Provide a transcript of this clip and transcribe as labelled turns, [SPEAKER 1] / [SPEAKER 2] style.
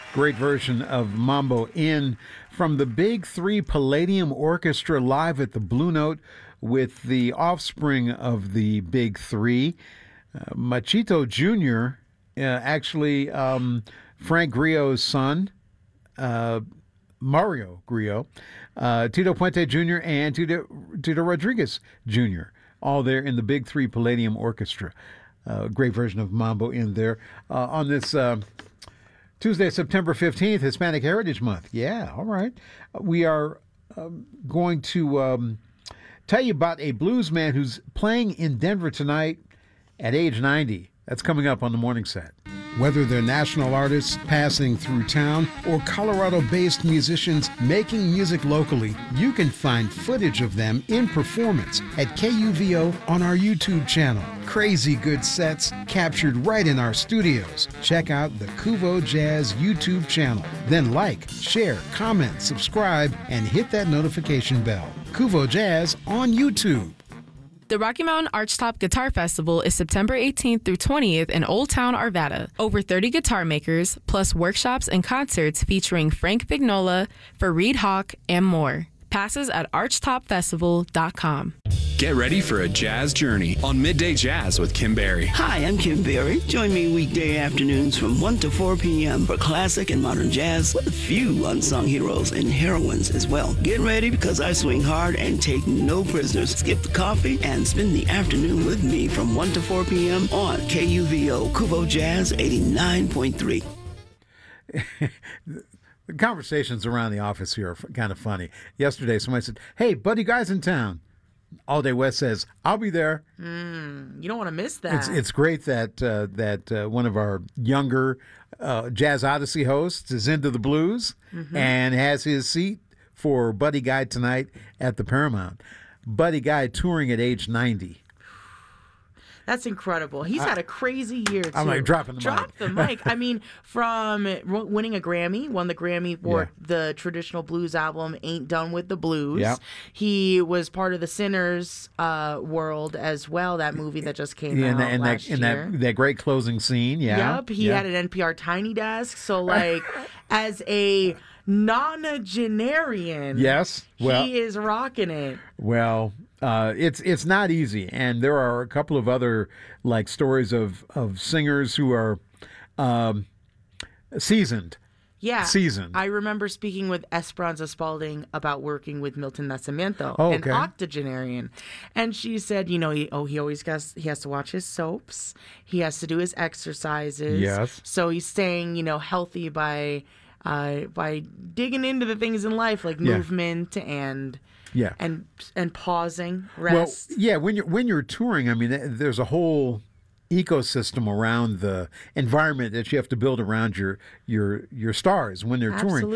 [SPEAKER 1] Great version of Mambo In from the Big Three Palladium Orchestra live at the Blue Note with the offspring of the Big Three, Machito Jr., Frank Grillo's son, Mario Grillo, Tito Puente Jr., and Tito Rodriguez Jr., all there in the Big Three Palladium Orchestra. Great version of Mambo In there. On this Tuesday, September 15th, Hispanic Heritage Month. Yeah, all right. We are going to tell you about a blues man who's playing in Denver tonight at age 90. That's coming up on the morning set.
[SPEAKER 2] Whether they're national artists passing through town or Colorado-based musicians making music locally, you can find footage of them in performance at KUVO on our YouTube channel. Crazy good sets captured right in our studios. Check out the Kuvo Jazz YouTube channel. Then like, share, comment, subscribe, and hit that notification bell. Kuvo Jazz on YouTube.
[SPEAKER 3] The Rocky Mountain Archtop Guitar Festival is September 18th through 20th in Old Town, Arvada. Over 30 guitar makers, plus workshops and concerts featuring Frank Vignola, Fareed Hawk, and more. Passes at archtopfestival.com.
[SPEAKER 4] Get ready for a jazz journey on Midday Jazz with Kim Berry.
[SPEAKER 5] Hi, I'm Kim Berry. Join me weekday afternoons from 1 to 4 p.m. for classic and modern jazz with a few unsung heroes and heroines as well. Get ready because I swing hard and take no prisoners. Skip the coffee and spend the afternoon with me from 1 to 4 p.m. on KUVO Kuvo Jazz 89.3.
[SPEAKER 1] The conversations around the office here are kind of funny. Yesterday, somebody said, "Hey, Buddy Guy's in town." All Day West says, "I'll be there."
[SPEAKER 6] You don't want to miss that.
[SPEAKER 1] It's great that one of our younger Jazz Odyssey hosts is into the blues and has his seat for Buddy Guy tonight at the Paramount. Buddy Guy touring at age 90.
[SPEAKER 6] That's incredible. He's had a crazy year, too.
[SPEAKER 1] I'm like dropping the mic.
[SPEAKER 6] Drop the mic. I mean, from winning a Grammy, won the Grammy for the traditional blues album, Ain't Done With the Blues.
[SPEAKER 1] Yep.
[SPEAKER 6] He was part of the Sinners world as well, that movie that just came out last year.
[SPEAKER 1] That great closing scene, yeah.
[SPEAKER 6] Yep. He had an NPR Tiny Desk. So, like, as a nonagenarian,
[SPEAKER 1] yes, well,
[SPEAKER 6] he is rocking it.
[SPEAKER 1] Well, it's not easy, and there are a couple of other like stories of singers who are seasoned.
[SPEAKER 6] Yeah,
[SPEAKER 1] seasoned.
[SPEAKER 6] I remember speaking with Esperanza Spalding about working with Milton Nascimento, an octogenarian, and she said, he has to watch his soaps, he has to do his exercises,
[SPEAKER 1] yes, so
[SPEAKER 6] he's staying, healthy by digging into the things in life like movement and pausing, rest.
[SPEAKER 1] Well, when you're touring, I mean, there's a whole ecosystem around the environment that you have to build around your stars when they're touring.